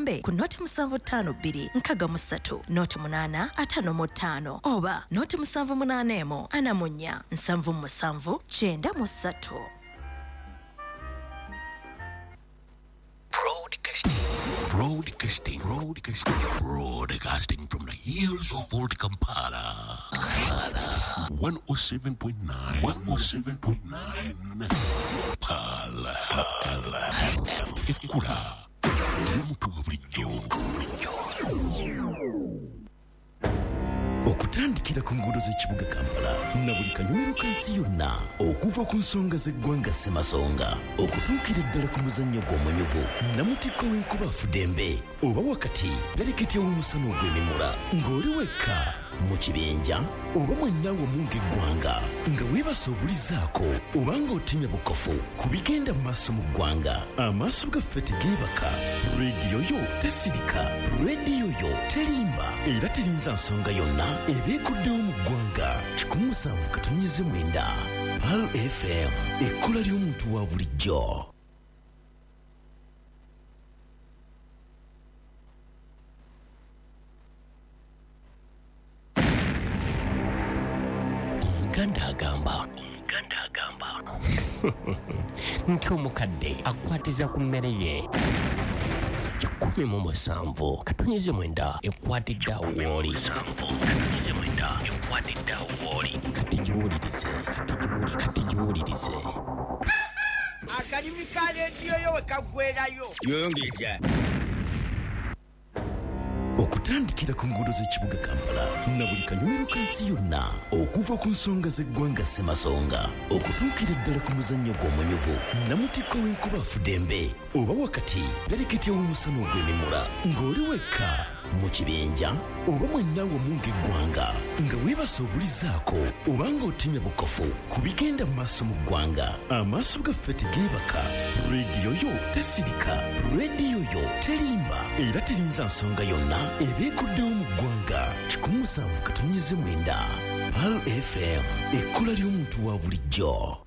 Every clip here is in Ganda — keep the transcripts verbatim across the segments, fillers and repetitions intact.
Mugambe ku noti musanvu ttaano bbiri nkaga mu ssatu noti munaana ataano mu ttaano oba noti musanvu munaana emu ana mu nnya nsanvu mu musanvu kyenda mu ssatu. Broadcasting, broadcasting, broadcasting from the hills of Old Kampala. one oh seven point nine, one oh seven point nine, Pal F M. Ekura, Limutu Bridjo. Okutandikira ku nguudo z'ekibuga Kampala na buli kanyomero kansi yonna okuva ku nsonga z'eggwanga Ssemasonga okutuukira ddala ku muzannyo gw'omanyuvu namutikko w'enkuba Fudembe oba wakati pereketya w'omusana ogw'emimula ng'oli wekka mu kibinja oba mwennawe omunga eggwanga nga weebasa obulizaako oba ng'otemya bukofu ku bigenda mu maaso mu ggwanga amaaso gaffe tegeebaka rediyo yo tesirika rediyo yo terimba era terinza nsonga yonna ebeekuddewo mu ggwanga kikumi musanvu katonnyeze mwenda Pal F M ekkola ly'omuntu wa bulijjo. Omuganda agamba omuganda agamba nti omukadde akwatiza ku mmere ye kikumi mu musanvu katonnyeze mwenda ekwatidde awo w'oli kati giwulirize kati giwulirize akalimi ka leediyo yo we kaggwerayo yongeza okutandikira ku nguudo z'ekibuga Kampala na buli kanyomero kansi yonna okuva ku nsonga z'eggwanga Ssemasonga okutuukira ddala ku muzannyo gw'omanyuvu namutikko w'enkuba Fudembe oba wakati pereketya w'omusana ogw'emimula ng'oli wekka mu kibinja oba mwennawe omunga eggwanga nga weebasa obulizaako oba ng'otemya bukofu ku bigenda mu maaso mu ggwanga amaaso gaffe tegeebaka rediyo yo tesirika rediyo yo terimba era terinza nsonga yonna ebeekuddewo mu ggwanga kikumi musanvu katonnyeze mwenda Pal F M ekkola ly'omuntu wa bulijjo.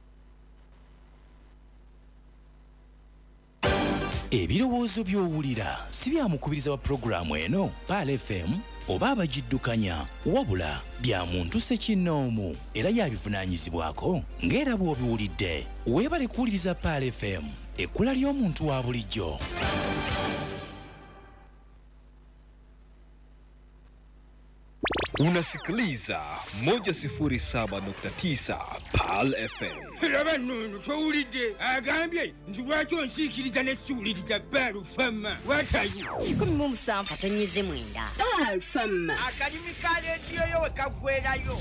Ebirowoozo by'owulira si bya mukubiriza wa pulogulaamu eno Pal F M oba abagiddukanya wabula bya muntu ssekinnoomu era yabivunaanyizibwako ng'era bw'obiwulidde weebale kuwuliriza Pal F M ekkola ly'omuntu wa bulijjo. Unasikiliza moja sifuri saba nukta tisa Pal F M. Laba nunu towulidde agambye nti lwaki onsiikiriza n'essiwuliriza Pal F M. Watayo kikumi mu musanvu katonnyeze mwenda Pal F M. akalimi ka leediyo yo we kaggwerayo.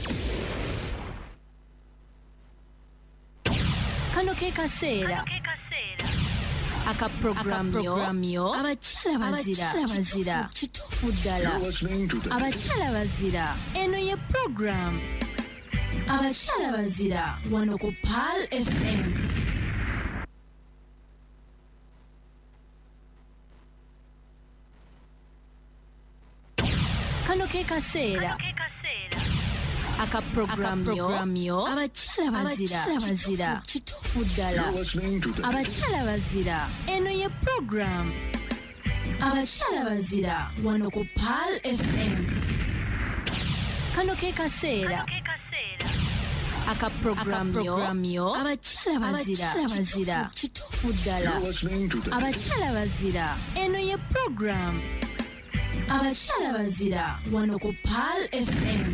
Kano ke kaseera aka programyo abakyala bazira bazira kituufu ddala abakyala bazira eno ye program abakyala bazira wano ku Pal F M. Kano ke kaseera aka programyo abakyala bazira bazira kituufu ddala abakyala bazira eno ye program abakyala bazira wano ku Pal F M. Kano ke kaseera aka programyo abakyala bazira bazira kituufu ddala abakyala bazira eno ye program abakyala bazira wano ku Pal F M.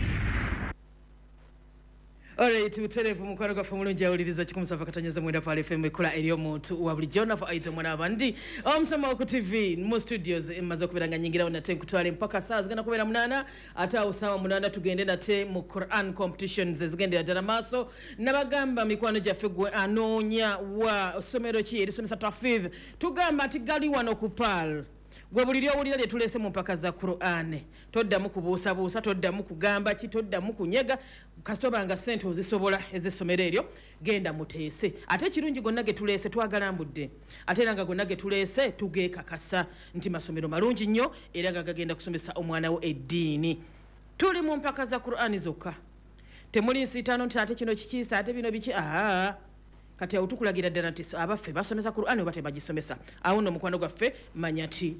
Alright, uterefu mukwano gaffe mulungi awuliriza kikumi musanvu katonnyeze mwenda Pal F M ekkola ery'omuntu wa bulijjo nafu ayita mwana abandi omusama ku T V mu studios emaze okubeera nga nyingirawo nate nkutwale mpaka saa zigenda kubeera munaana ate awo saawa munaana tugende nate mu Quran competitions ezigendera ddala maaso nabagamba mikwano gyaffe gwe anoonya wa ssomero ki erisomesa tahfidh tugamba nti gali wano ku Pal gwe buli lyowulira lye tuleese mu mpaka za Qur'an toddamu kubuusabuusa toddamu kugamba ki toddamu kunyega kasitoba nga ssente ozisobola ez'essomero eryo genda muteese ate ekirungi gonna ge tuleese twagala mbudde ate era nga gonna ge tuleese tugeekakasa nti masomero malungi nnyo era nga gagenda kusomesa omwana wo eddiini tuli mu mpaka za Qur'an zokka temuli nsiitaano nti ate kino kikiisa ate bino biki aa kati awo tukulagira ddala nti abaffe basomesa Qur'an oba tebagisomesa awo nno mukwano gwaffe manya ti